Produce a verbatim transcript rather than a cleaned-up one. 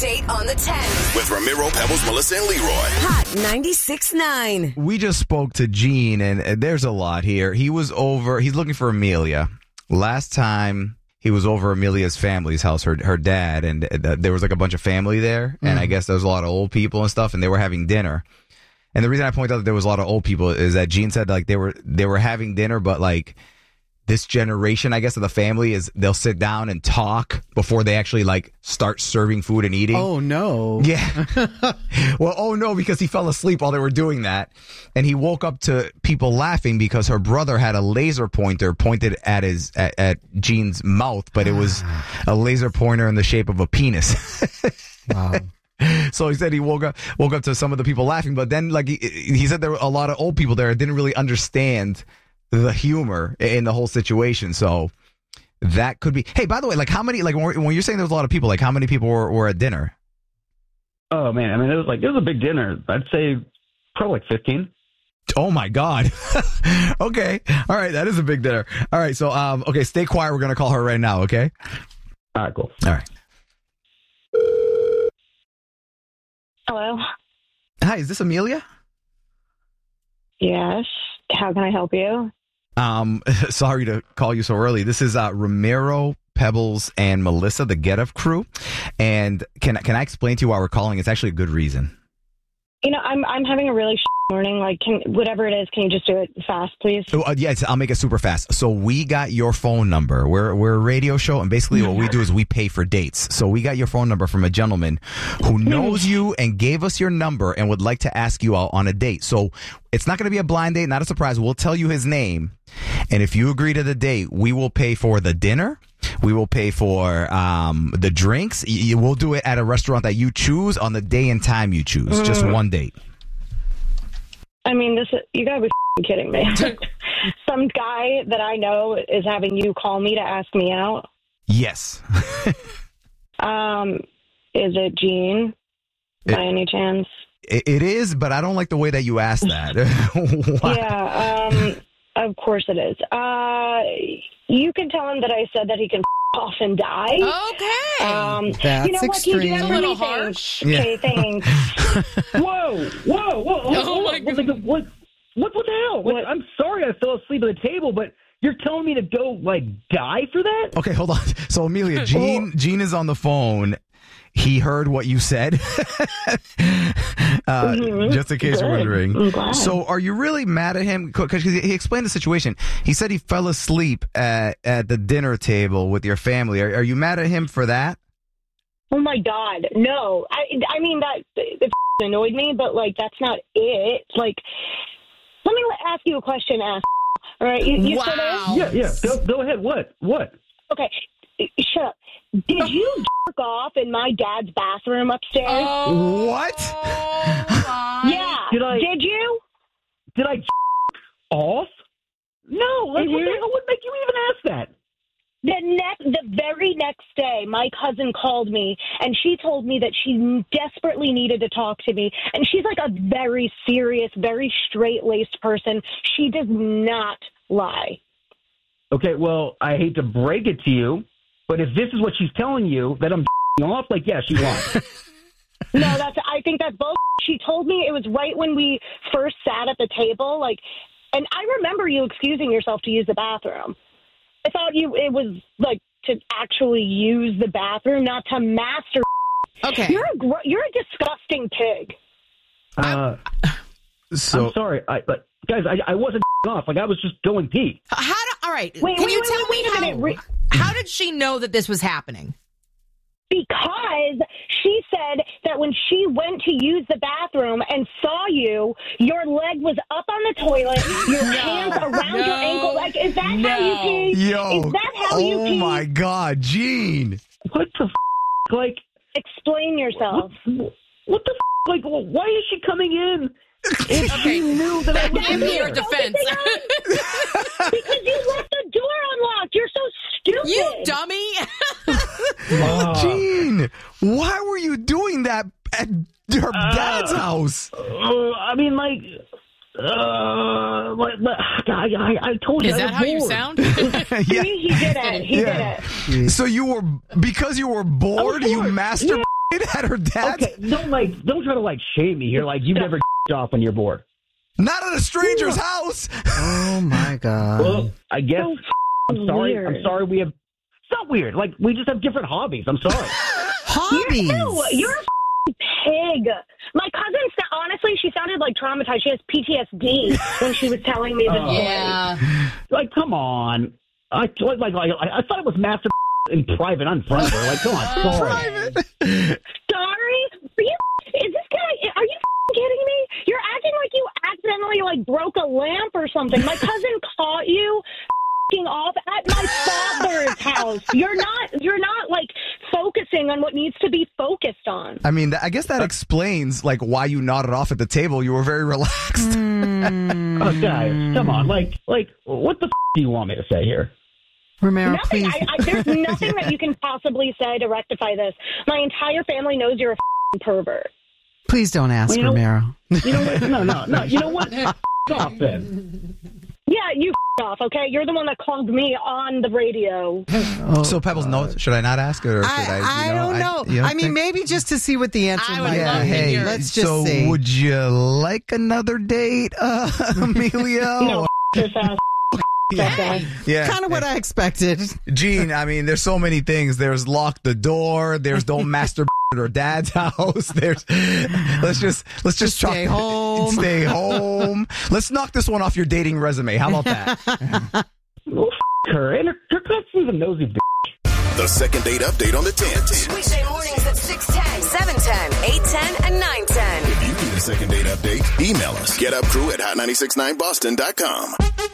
Update on the ten. With Ramiro, Pebbles, Melissa, and Leroy. Hot ninety-six point nine. We just spoke to Gene, and uh, there's a lot here. He was over, he's looking for Amelia. Last time he was over Amelia's family's house, her her dad, and uh, there was like a bunch of family there, and mm. I guess there was a lot of old people and stuff, and they were having dinner. And the reason I point out that there was a lot of old people is that Gene said like they were they were having dinner, but like this generation, I guess, of the family is they'll sit down and talk before they actually like start serving food and eating. Oh no. Yeah. Well, oh no, because he fell asleep while they were doing that. And he woke up to people laughing because her brother had a laser pointer pointed at his at, at Gene's mouth, but it was a laser pointer in the shape of a penis. Wow. So he said he woke up woke up to some of the people laughing, but then like he, he said there were a lot of old people there that didn't really understand the humor in the whole situation. So that could be. Hey, by the way, like how many? Like when, when you're saying there was a lot of people, like how many people were, were at dinner? Oh man, I mean it was like it was a big dinner. I'd say probably like fifteen. Oh my God. Okay, all right, that is a big dinner. All right, so um, okay, stay quiet. We're gonna call her right now. Okay. All right, cool. All right. Hello. Hi, is this Amelia? Yes. How can I help you? Um, sorry to call you so early. This is uh, Ramiro, Pebbles, and Melissa, the Get Up crew. And can can I explain to you why we're calling? It's actually a good reason. You know, I'm I'm having a really morning. Like, can whatever it is, can you just do it fast, please? So, uh, yes, I'll make it super fast. So we got your phone number. We're we're a radio show, and basically what we do is we pay for dates. So we got your phone number from a gentleman who knows you and gave us your number and would like to ask you out on a date. So it's not going to be a blind date, not a surprise. We'll tell you his name, and if you agree to the date, we will pay for the dinner. We will pay for um, the drinks. You, we'll do it at a restaurant that you choose on the day and time you choose. Mm. Just one date. I mean, this you gotta be kidding me. Some guy that I know is having you call me to ask me out. Yes. um, is it Gene by it, any chance? It, it is, but I don't like the way that you asked that. Yeah. Um. Of course it is. Uh, you can tell him that I said that he can off and die. Okay. Um, That's you know what? extreme. Can you do that A for little me? harsh. Okay, Yeah. thanks. Whoa, whoa, whoa! Oh my what, God. what, what, what the hell? What? I'm sorry, I fell asleep at the table, but you're telling me to go like die for that? Okay, hold on. So Amelia, Gene, Gene is on the phone. He heard what you said. uh, Mm-hmm. Just in case Good. you're I'm wondering. glad. So are you really mad at him? Because he explained the situation. He said he fell asleep at, at the dinner table with your family. Are, are you mad at him for that? Oh my God, no. I I mean that it annoyed me, but like that's not it. Like, let me ask you a question, ass. All right, you, you still there? Wow. Yeah, yeah. Go, go ahead. What? What? Okay, shut up. Did you jerk off in my dad's bathroom upstairs? Oh, What? my. Yeah. Did I- Did you? Did I off? No. Like, what the Mhm. hell would make you even ask that? The next, the very next day, my cousin called me, and she told me that she desperately needed to talk to me. And she's like a very serious, very straight-laced person. She does not lie. Okay. Well, I hate to break it to you, but if this is what she's telling you, that I'm off, like, yeah, she lied. No, that's. I think that's both. She told me it was right when we first sat at the table, like, and I remember you excusing yourself to use the bathroom. I thought you it was like to actually use the bathroom, not to master. Okay. You're a gr- you're a disgusting pig. Uh, So I'm sorry, I, but guys, I, I wasn't off. Like, I was just going pee. How do, all right. Wait, Can wait, you wait, tell wait, me wait a how, minute. Re- how did she know that this was happening? Because she said that when she went to use the bathroom and saw you, your leg was up on the toilet, your hands around no, your ankle. Like, is that no. how you pee? yo, Is that how oh you pee? my God, Gene. What the f-? Like, Explain yourself. what, what the f-? Like, why is she coming in? If Okay. she knew that I was Give me your there. defense. Because you left the door unlocked. You're so stupid. You dummy. Oh. Gene, why were you doing that at her dad's house? Uh, I mean, like, uh, like, like I, I, I told you. Is I that was how you bored. sound? Yeah. See, he did it. He Yeah. did it. So you were, because you were bored, I was you bored. master at her dad's? Okay, don't like, don't try to like shame me here. Like you've never off when you're bored. Not at a stranger's house. Oh my God. Well, I guess So I'm sorry. weird. I'm sorry. We have. It's not weird. Like we just have different hobbies. I'm sorry. Hobbies. Ew, you're a f***ing pig. My cousin, sa- honestly, she sounded like traumatized. She has P T S D when she was telling me the Oh. story. Yeah. Like, come on. I like, like, like I thought it was master in private, unfriended her. Like, come on, sorry. Sorry? Are you, is this guy, are you f***ing kidding me? You're acting like you accidentally, like, broke a lamp or something. My cousin caught you f***ing off at my father's house. You're not, you're not, like, focusing on what needs to be focused on. I mean, I guess that explains like why you nodded off at the table. You were very relaxed. Oh, guys, come on. Like, like, what the f- do you want me to say here? Romero, Nothing. please. I, I, there's nothing that you can possibly say to rectify this. My entire family knows you're a f***ing pervert. Please don't ask Well, you know- Romero. You know what? No, no, no. You know what? F- off then. Yeah, you f- off, okay? You're the one that called me on the radio. So Pebbles, no, should I not ask her? Or should I, I, you I know, don't know. you I, mean, think- maybe just to see what the answer I would might love be. to hey, hear. Let's just so see. would you like another date, uh, Emilio? No, f- this ass. yeah. yeah. Kind of what I expected. Gene, I mean, there's so many things. There's lock the door. There's don't masturbate at her dad's house. There's let's just let's just chalk- stay home. Stay home. Let's knock this one off your dating resume. How about that? Well, f- her. And her, her cousin's a nosy bitch. The second date update on the tens. Weekday mornings at six ten, seven ten, eight ten, and nine ten. If you need a second date update, email us. Get up crew at hot nine six nine boston dot com.